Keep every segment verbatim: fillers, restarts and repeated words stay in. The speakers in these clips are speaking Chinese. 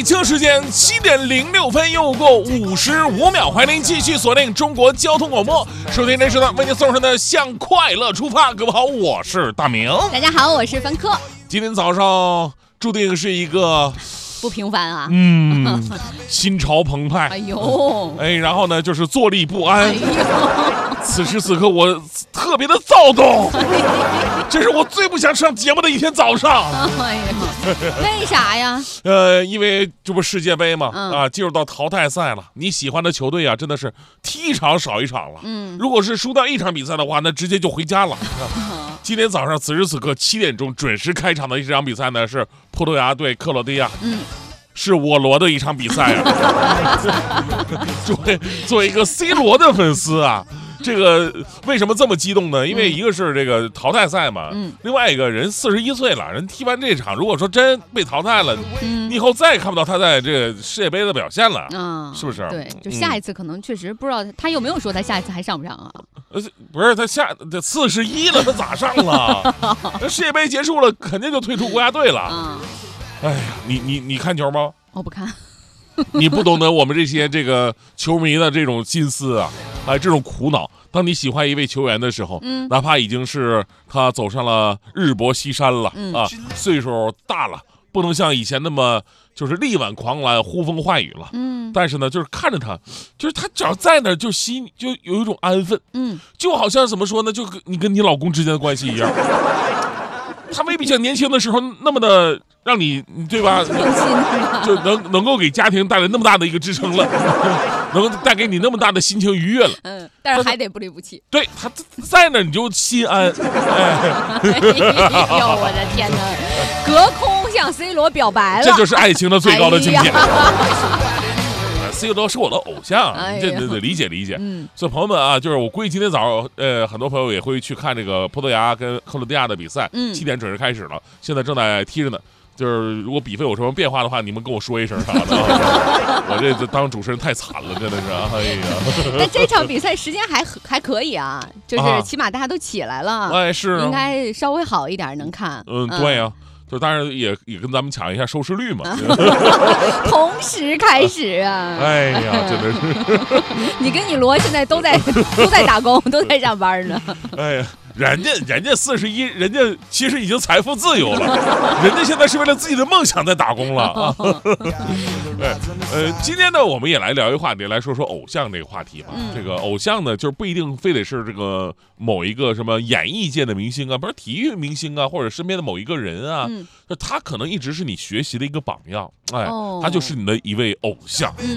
京时间七点零六分又过五十五秒，欢迎您继续锁定中国交通广播，收听这时段为您送上的向快乐出发。各位好，我是大明。 大家好，我是凡科。 今天早上注定是一个不平凡啊， 嗯，心潮澎湃， 哎呦， 哎，然后呢就是坐立不安。 哎呦， 此时此刻我特别的躁动，这是我最不想上节目的一天早上。 哎呦，为啥呀？ 呃，因为这不世界杯嘛， 嗯、 啊，进入到淘汰赛了。你喜欢的球队啊，真的是踢一场少一场了。嗯，如果是输掉一场比赛的话，那直接就回家了。今天早上此时此刻七点钟准时开场的一场比赛呢，是葡萄牙对克罗地亚。嗯。是我罗的一场比赛啊！作为作为一个 C 罗的粉丝啊，这个为什么这么激动呢？因为一个是这个淘汰赛嘛，嗯，另外一个人四十一岁了，人踢完这场，如果说真被淘汰了，嗯，你以后再也看不到他在这个世界杯的表现了，嗯，是不是？ 对，就下一次可能确实不知道他，他有没有说他下一次还上不上啊？ 呃，不是他下这四十一了，他咋上了？这世界杯结束了，肯定就退出国家队了。嗯。哎呀，你你你看球吗？ 我不看。 你不懂得我们这些这个球迷的这种心思啊，哎，这种苦恼。当你喜欢一位球员的时候，嗯，哪怕已经是他走上了日薄西山了，嗯、啊，岁数大了，不能像以前那么就是力挽狂澜、呼风唤雨了，嗯，但是呢，就是看着他，就是他只要在那儿，就心就有一种安分，嗯，就好像怎么说呢，就你跟你老公之间的关系一样。他未必像年轻的时候那么的让你，对吧？就能能够给家庭带来那么大的一个支撑了，能够带给你那么大的心情愉悦了。 嗯，但是还得不离不弃。 对，他在那你就心安。 哎呦，我的天哪！隔空向 C 罗表白了， 这就是爱情的最高的境界。C 罗是我的偶像， 哎、 这得理解理解。嗯，所以朋友们啊，就是我估计今天早上，呃，很多朋友也会去看这个葡萄牙跟克罗地亚的比赛。嗯，七点准时开始了，现在正在踢着呢。就是如果比分有什么变化的话，你们跟我说一声啥的。我这当主持人太惨了，真的是。哎呀， 但这场比赛时间还还可以啊，就是起码大家都起来了，啊、 哎是， 应该稍微好一点能看。 嗯，对呀、啊。就当然也也跟咱们抢一下收视率嘛， 同时开始啊！ 哎呀，真的是， 你跟你罗现在都在都在打工，都在上班呢。 哎呀，人家人家四十一，人家其实已经财富自由了，人家现在是为了自己的梦想在打工了啊。哎，呃，今天呢，我们也来聊一个话题，来说说偶像这个话题吧。嗯、这个偶像呢，就是不一定非得是这个某一个什么演艺界的明星啊，不是体育明星啊，或者身边的某一个人啊。嗯，就他可能一直是你学习的一个榜样，哎，哦、他就是你的一位偶像，嗯、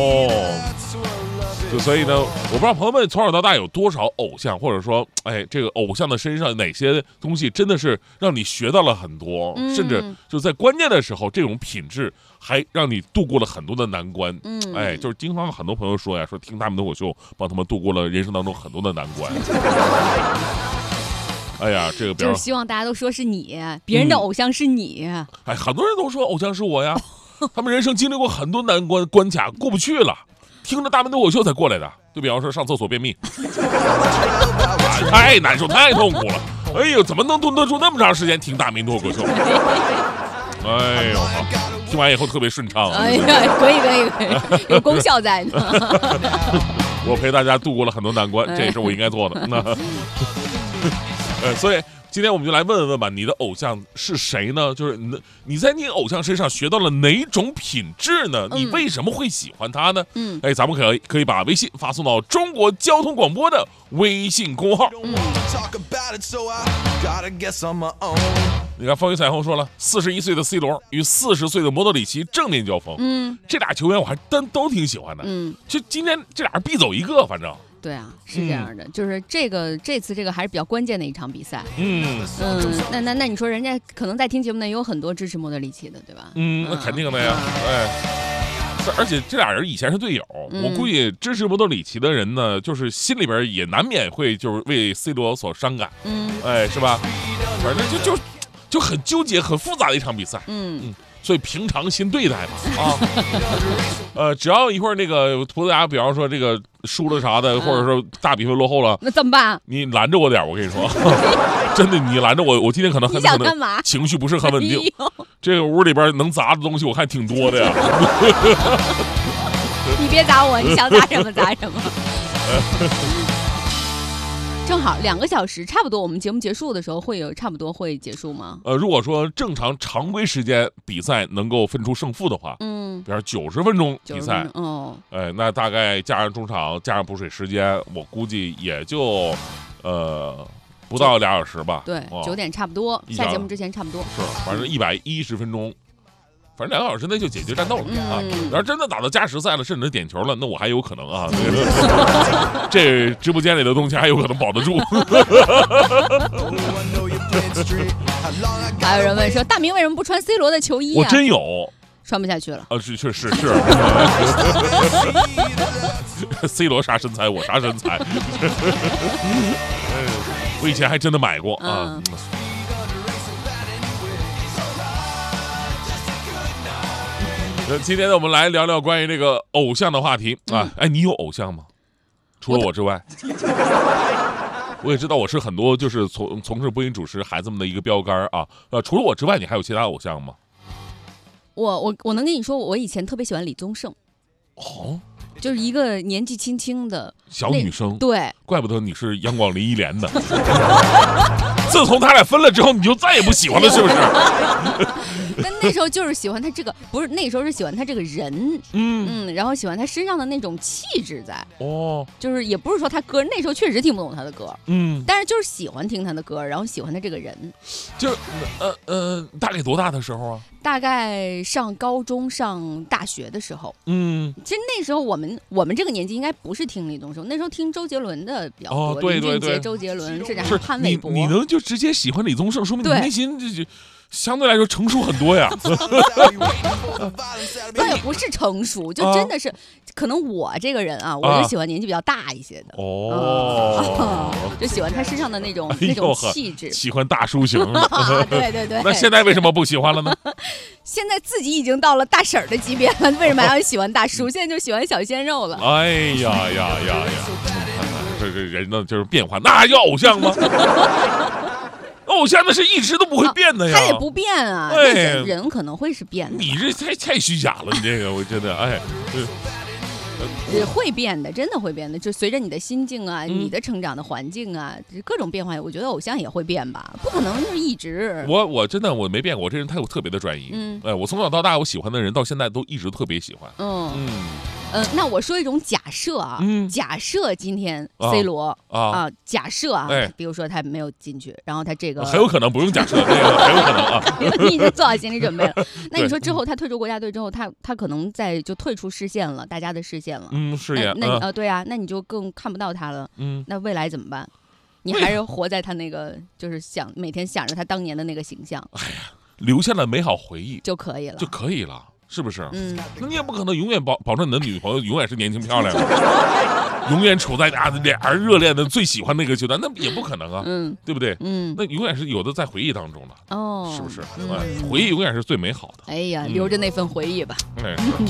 哦，就所以呢，我不知道朋友们从小到大有多少偶像，或者说，哎，这个偶像的身上哪些东西真的是让你学到了很多，嗯、甚至就在关键的时候，这种品质还让你度过了很多的难关，嗯，哎，就是经常很多朋友说呀，说听他们的脱口秀帮他们度过了人生当中很多的难关。哎呀，这个就是希望大家都说是你，别人的偶像是你。 嗯、哎，很多人都说偶像是我呀，他们人生经历过很多难关关卡，过不去了，听着大明脱口秀才过来的。就比方说上厕所便秘，太难受，太痛苦了。哎呦，怎么能蹲得住那么长时间听大明脱口秀？哎呦，听完以后特别顺畅。 哎呀，可以可以可以，有功效在呢。 我陪大家度过了很多难关，这也是我应该做的。那。呃，所以今天我们就来问问吧，你的偶像是谁呢？就是你你在你偶像身上学到了哪种品质呢？你为什么会喜欢他呢？嗯，哎，咱们可以可以把微信发送到中国交通广播的微信公号。嗯，你看风雨彩虹说了，四十一岁的 C 罗与四十岁的莫德里奇正面交锋。嗯，这俩球员我还真都挺喜欢的。嗯，就今天这俩人必走一个，反正。 对啊，是这样的，嗯、就是这个这次这个还是比较关键的一场比赛。嗯嗯，那那那你说人家可能在听节目呢，也有很多支持莫德里奇的，对吧？ 嗯，那肯定的呀，哎。而且这俩人以前是队友，嗯、我估计支持莫德里奇的人呢，就是心里边也难免会就是为 C 罗所伤感。嗯，哎，是吧？反正就就就很纠结、很复杂的一场比赛。嗯嗯。 所以平常心对待吧啊。呃，只要一会儿那个葡萄牙，比方说这个输了啥的，或者说大比分落后了， 那怎么办？ 你拦着我点，我跟你说，真的，你拦着我，我今天可能很可能情绪不是很稳定。这个屋里边能砸的东西我看挺多的呀。 你别砸我，你想砸什么砸什么。正好两个小时，差不多。我们节目结束的时候会有差不多会结束吗？ 呃，如果说正常常规时间比赛能够分出胜负的话，嗯，比方九十分钟比赛，哦，哎，那大概加上中场加上补水时间，我估计也就，呃，不到俩小时吧。 对，九点差不多，下节目之前差不多。 是，反正一百一十分钟。反正两个小时内就解决战斗了、嗯、啊！然后真的打到加时赛了，甚至点球了，那我还有可能啊，嗯、这直播间里的东西还有可能保得住。 还有人问说，大明为什么不穿 C 罗的球衣、啊？ 我真有， 穿不下去了。 啊，是是是是。C 罗啥身材，我啥身材。我以前还真的买过啊。嗯今天呢，我们来聊聊关于这个偶像的话题啊！哎，你有偶像吗？除了我之外，我也知道我是很多就是从从事播音主持孩子们的一个标杆啊。呃，除了我之外，你还有其他偶像吗？ 我我我能跟你说，我以前特别喜欢李宗盛。 哦。 就是一个年纪轻轻的小女生， 对， 怪不得你是央广林忆莲的。自从他俩分了之后，你就再也不喜欢了，是不是？ 那那时候就是喜欢他这个，不是那时候是喜欢他这个人，嗯嗯，然后喜欢他身上的那种气质在。哦，就是也不是说他歌，那时候确实听不懂他的歌，嗯，但是就是喜欢听他的歌，然后喜欢他这个人。 就呃呃，大概多大的时候啊？ 大概上高中、上大学的时候，嗯，其实那时候我们我们这个年纪应该不是听李宗盛，那时候听周杰伦的比较多， 哦、对对对， 林俊杰、周杰伦，甚至还有潘玮柏。 你能就直接喜欢李宗盛，说明你内心这就相对来说成熟很多呀。 倒也不是成熟，就真的是、啊、可能我这个人啊，我就喜欢年纪比较大一些的。哦、嗯，就喜欢他身上的那种、哎、那种气质， 喜欢大叔型。 对对对。 那现在为什么不喜欢了呢？ 现在自己已经到了大婶儿的级别了，为什么还要喜欢大叔？现在就喜欢小鲜肉了。 哎呀呀呀呀！这这人呢就是变化，那还叫偶像吗？偶像那是一直都不会变的呀， 他也不变啊。哎，人可能会是变的。 你这太太虚假了，你这个我真的哎。 也会变的，真的会变的，就随着你的心境啊、嗯、你的成长的环境啊，各种变化，我觉得偶像也会变吧，不可能就是一直。 我我真的我没变过，我这人太有特别的专一。嗯，哎，我从小到大我喜欢的人到现在都一直特别喜欢。嗯嗯。 呃，那我说一种假设啊，嗯、假设今天 C 罗 啊, 啊，假设啊，哎、比如说他没有进去，然后他这个很有可能不用假设，这个很有可能啊， 你已经做好心理准备了。那你说之后他退出国家队之后，他他可能在就退出视线了，大家的视线了， 嗯，视野， 那你呃对啊，那你就更看不到他了，嗯，那未来怎么办？你还是活在他那个，就是想每天想着他当年的那个形象， 哎呀，留下了美好回忆就可以了， 就可以了。是不是？嗯，那你也不可能永远保保证你的女朋友永远是年轻漂亮，永远处在啊俩人热恋的最喜欢那个阶段，那也不可能啊，嗯，对不对？嗯，那永远是有的在回忆当中的，哦，是不是？嗯，回忆永远是最美好的。 哎呀，留着那份回忆吧。 哎，今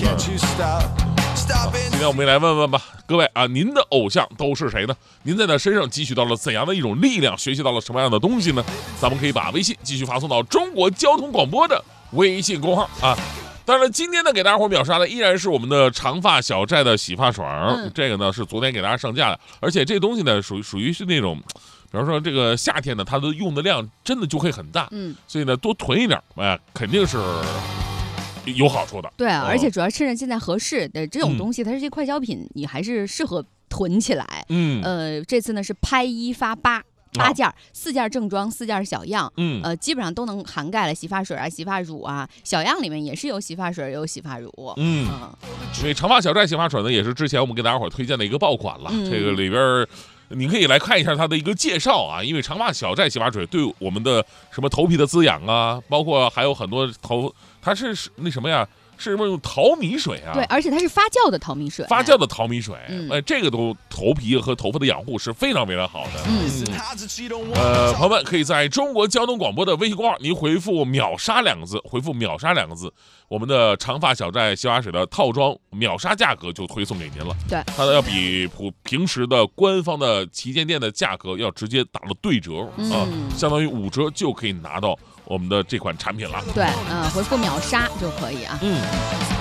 天我们来问问吧，各位啊，您的偶像都是谁呢？您在他身上汲取到了怎样的一种力量？学习到了什么样的东西呢？咱们可以把微信继续发送到中国交通广播的微信公号啊。当然，今天呢，给大家伙秒杀的依然是我们的长发小寨的洗发水、嗯、这个呢是昨天给大家上架的，而且这东西呢属于属于是那种，比方说这个夏天呢，它的用的量真的就会很大，嗯，所以呢多囤一点，哎、呃，肯定是有好处的。 对啊，嗯、而且主要趁着现在合适的这种东西，嗯、它是些快消品，你还是适合囤起来。嗯，呃，这次呢是拍一发八。八件，四件正装，四件小样，嗯，呃，基本上都能涵盖了洗发水啊、洗发乳啊，小样里面也是有洗发水，也有洗发乳，嗯， 因为长发小寨洗发水呢，也是之前我们给大家伙推荐的一个爆款了，嗯、这个里边你可以来看一下它的一个介绍啊，因为长发小寨洗发水对我们的什么头皮的滋养啊，包括还有很多头，它是那什么呀？ 是用淘米水啊。 对，而且它是发酵的淘米水。 发酵的淘米水， 嗯、 呃，这个都头皮和头发的养护是非常非常好的。嗯，呃，朋友们可以在中国交通广播的微信公号，您回复“秒杀”两个字，回复“秒杀”两个字，我们的长发小寨洗发水的套装秒杀价格就推送给您了。 对， 它要比普平时的官方的旗舰店的价格要直接打了对折、嗯、啊，相当于五折就可以拿到我们的这款产品了。 对，嗯、呃，回复秒杀就可以啊。 嗯。